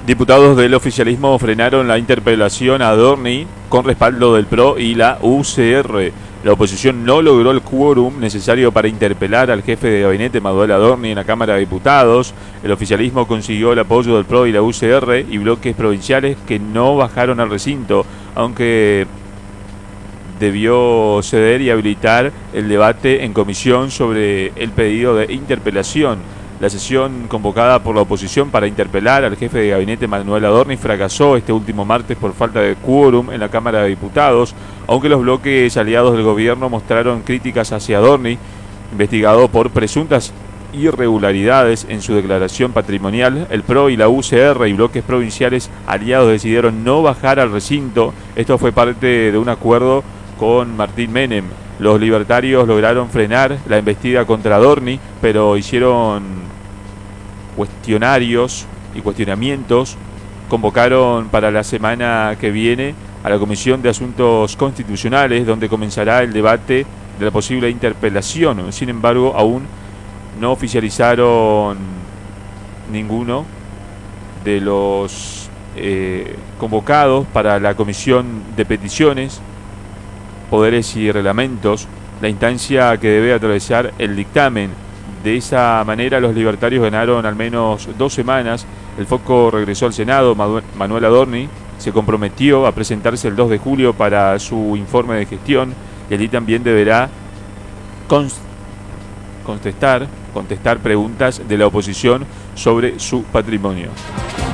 Diputados del oficialismo frenaron la interpelación a Adorni con respaldo del PRO y la UCR. La oposición no logró el quórum necesario para interpelar al jefe de gabinete Manuel Adorni en la Cámara de Diputados. El oficialismo consiguió el apoyo del PRO y la UCR y bloques provinciales que no bajaron al recinto, aunque debió ceder y habilitar el debate en comisión sobre el pedido de interpelación. La sesión convocada por la oposición para interpelar al jefe de gabinete Manuel Adorni fracasó este último martes por falta de quórum en la Cámara de Diputados, aunque los bloques aliados del gobierno mostraron críticas hacia Adorni, investigado por presuntas irregularidades en su declaración patrimonial. El PRO y la UCR y bloques provinciales aliados decidieron no bajar al recinto. Esto fue parte de un acuerdo con Martín Menem. Los libertarios lograron frenar la embestida contra Adorni, pero hicieron cuestionarios y cuestionamientos. Convocaron para la semana que viene a la Comisión de Asuntos Constitucionales, donde comenzará el debate de la posible interpelación. Sin embargo, aún no oficializaron ninguno de los convocados para la Comisión de Peticiones, Poderes y Reglamentos, la instancia que debe atravesar el dictamen. De esa manera los libertarios ganaron al menos 2 semanas. El foco regresó al Senado. Manuel Adorni se comprometió a presentarse el 2 de julio para su informe de gestión y allí también deberá contestar preguntas de la oposición sobre su patrimonio.